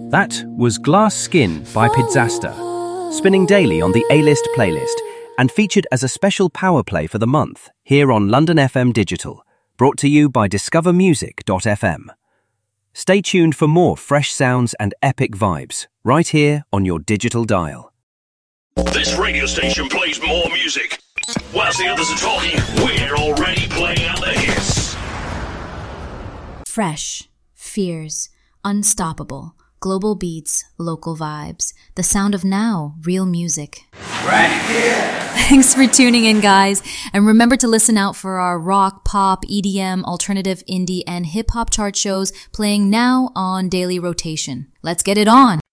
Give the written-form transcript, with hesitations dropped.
That was Glass Skin by Pizzasta, spinning daily on the A-List playlist and featured as a special power play for the month here on London FM Digital, brought to you by discovermusic.fm. Stay tuned for more fresh sounds and epic vibes right here on your digital dial. This radio station plays more music. Whilst the others are talking, we're already playing out the hits. Fresh, fierce, unstoppable, global beats, local vibes. The sound of now, real music. Right here. Thanks for tuning in, guys. And remember to listen out for our rock, pop, EDM, alternative, indie, and hip-hop chart shows playing now on daily rotation. Let's get it on.